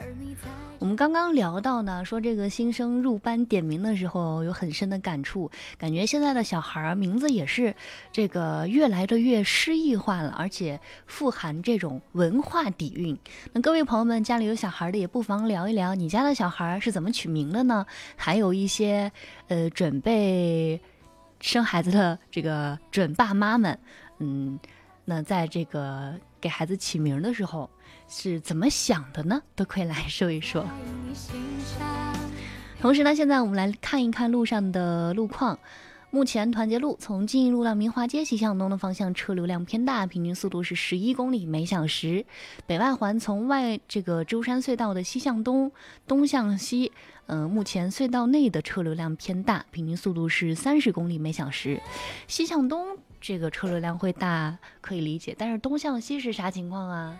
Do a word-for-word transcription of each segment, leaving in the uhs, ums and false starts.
我们刚刚聊到呢，说这个新生入班点名的时候有很深的感触，感觉现在的小孩名字也是这个越来的越诗意化了，而且富含这种文化底蕴。那各位朋友们家里有小孩的也不妨聊一聊你家的小孩是怎么取名的呢？还有一些呃准备生孩子的这个准爸妈们，嗯，那在这个给孩子起名的时候是怎么想的呢？都可以来说一说。同时呢，现在我们来看一看路上的路况。目前团结路从金义路到明华街西向东的方向车流量偏大，平均速度是十一公里每小时。北外环从外这个舟山隧道的西向东东向西，呃，目前隧道内的车流量偏大，平均速度是三十公里每小时。西向东这个车流量会大，可以理解，但是东向西是啥情况啊？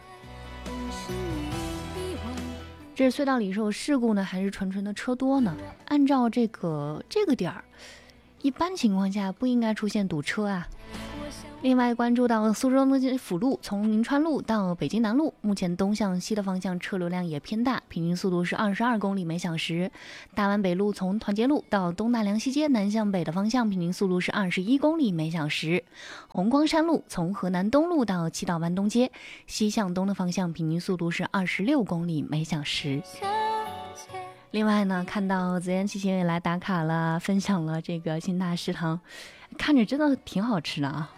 这是隧道里是有事故呢，还是纯纯的车多呢？按照这个这个点儿，一般情况下不应该出现堵车啊。另外关注到苏州辅路从银川路到北京南路，目前东向西的方向车流量也偏大，平均速度是二十二公里每小时。大湾北路从团结路到东大梁西街南向北的方向，平均速度是二十一公里每小时。红光山路从河南东路到七道湾东街西向东的方向，平均速度是二十六公里每小时。另外呢，看到紫妍七星也来打卡了，分享了这个新大食堂，看着真的挺好吃的啊。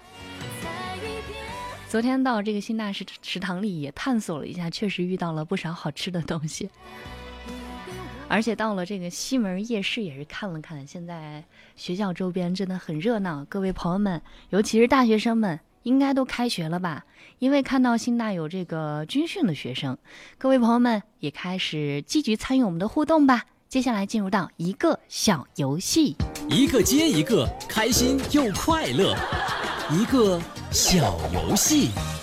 昨天到这个新大食食堂里也探索了一下，确实遇到了不少好吃的东西。而且到了这个西门夜市也是看了看，现在学校周边真的很热闹。各位朋友们，尤其是大学生们，应该都开学了吧？因为看到新大有这个军训的学生，各位朋友们也开始积极参与我们的互动吧。接下来进入到一个小游戏， 一个接一个，开心又快乐，一个小游戏。